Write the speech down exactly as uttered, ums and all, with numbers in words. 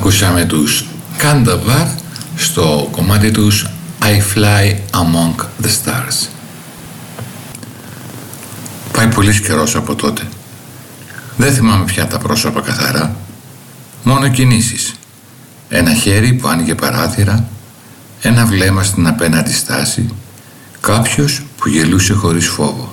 Ακούσαμε τους Κάνταβαρ στο κομμάτι τους I Fly Among the Stars. Πάει πολύς καιρός από τότε. Δεν θυμάμαι πια τα πρόσωπα καθαρά, μόνο κινήσεις. Ένα χέρι που άνοιγε παράθυρα, ένα βλέμμα στην απέναντι στάση, κάποιος που γελούσε χωρίς φόβο.